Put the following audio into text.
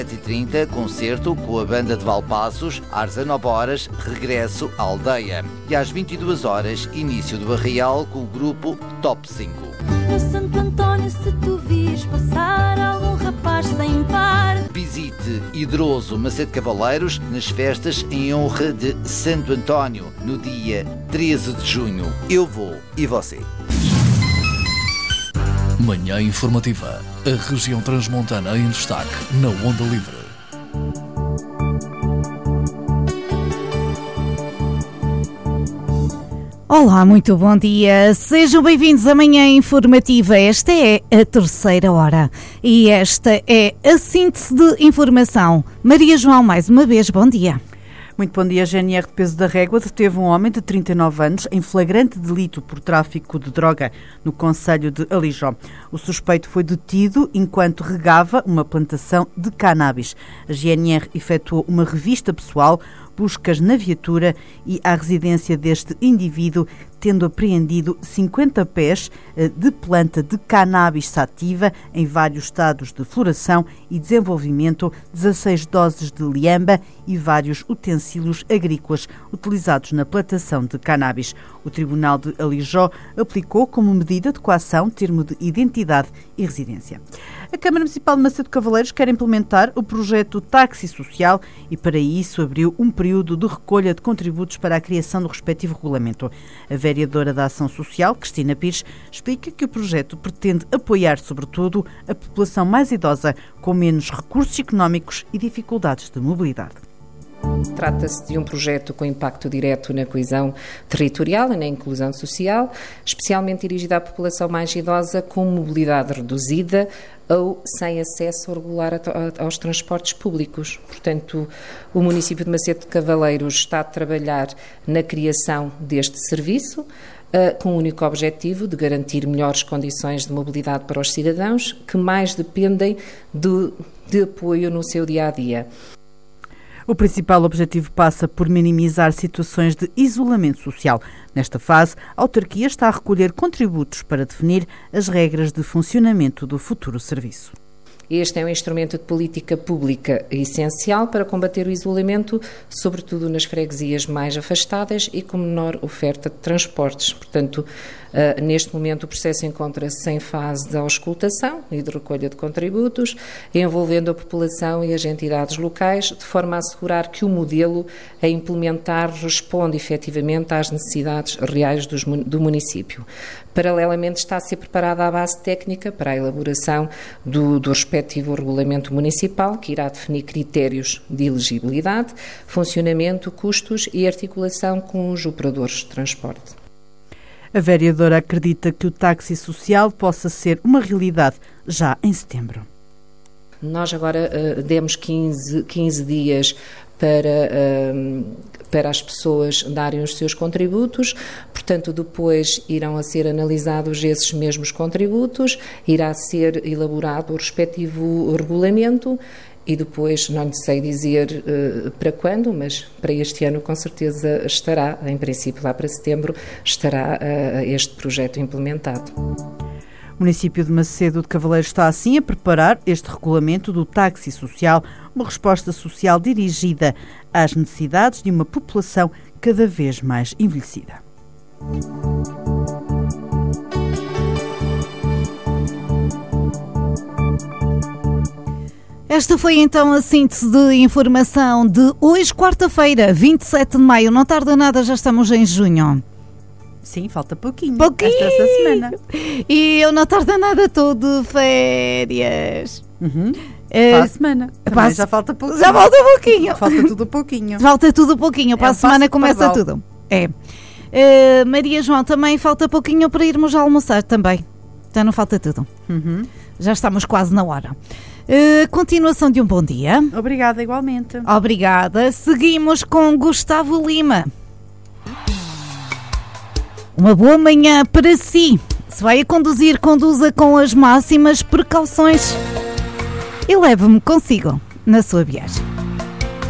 7h30, concerto com a banda de Valpaços. Às 19h, regresso à aldeia. E às 22h, início do Arraial com o grupo Top 5. No Santo António, se tu vis passar algum rapaz sem par, Visite Hidroso Macedo Cavaleiros nas festas em honra de Santo António, no dia 13 de junho. Eu vou e você. Manhã Informativa. A região transmontana em destaque na Onda Livre. Olá, muito bom dia. Sejam bem-vindos à Manhã Informativa. Esta é a terceira hora e esta é a síntese de informação. Maria João, mais uma vez, bom dia. Muito bom dia. A GNR de Peso da Régua deteve um homem de 39 anos em flagrante delito por tráfico de droga no concelho de Alijó. O suspeito foi detido enquanto regava uma plantação de cannabis. A GNR efetuou uma revista pessoal, buscas na viatura e à residência deste indivíduo, tendo apreendido 50 pés de planta de cannabis sativa em vários estados de floração e desenvolvimento, 16 doses de liamba e vários utensílios agrícolas utilizados na plantação de cannabis. O Tribunal de Alijó aplicou como medida de coação termo de identidade e residência. A Câmara Municipal de Macedo Cavaleiros quer implementar o projeto Táxi Social e para isso abriu um período de recolha de contributos para a criação do respectivo regulamento. A vereadora da Ação Social, Cristina Pires, explica que o projeto pretende apoiar, sobretudo, a população mais idosa com menos recursos económicos e dificuldades de mobilidade. Trata-se de um projeto com impacto direto na coesão territorial e na inclusão social, especialmente dirigido à população mais idosa com mobilidade reduzida ou sem acesso regular aos transportes públicos. Portanto, o município de Macedo de Cavaleiros está a trabalhar na criação deste serviço, com o único objetivo de garantir melhores condições de mobilidade para os cidadãos que mais dependem de apoio no seu dia-a-dia. O principal objetivo passa por minimizar situações de isolamento social. Nesta fase, a autarquia está a recolher contributos para definir as regras de funcionamento do futuro serviço. Este é um instrumento de política pública essencial para combater o isolamento, sobretudo nas freguesias mais afastadas e com menor oferta de transportes. Portanto, neste momento o processo encontra-se em fase de auscultação e de recolha de contributos, envolvendo a população e as entidades locais, de forma a assegurar que o modelo a implementar responde efetivamente às necessidades reais do município. Paralelamente está a ser preparada a base técnica para a elaboração do respectivo regulamento municipal, que irá definir critérios de elegibilidade, funcionamento, custos e articulação com os operadores de transporte. A vereadora acredita que o táxi social possa ser uma realidade já em setembro. Nós agora demos 15 dias para as pessoas darem os seus contributos, portanto depois irão a ser analisados esses mesmos contributos, irá ser elaborado o respectivo regulamento e depois, não lhe sei dizer para quando, mas para este ano com certeza estará, em princípio lá para setembro, estará este projeto implementado. O município de Macedo de Cavaleiros está assim a preparar este regulamento do táxi social, uma resposta social dirigida às necessidades de uma população cada vez mais envelhecida. Esta foi então a síntese de informação de hoje, quarta-feira, 27 de maio. Não tarda nada, já estamos em junho. Sim, falta pouquinho. Esta semana. E eu não tarda nada, estou de férias. Para a semana. Já falta pouquinho. Já falta pouquinho. Falta tudo pouquinho. Falta tudo pouquinho. Para a semana começa tudo. Maria João, também falta pouquinho para irmos almoçar também. Já não falta tudo. Já estamos quase na hora. Continuação de um bom dia. Obrigada, igualmente. Obrigada. Seguimos com Gustavo Lima. Uma boa manhã para si. Se vai a conduzir, conduza com as máximas precauções e leve-me consigo na sua viagem.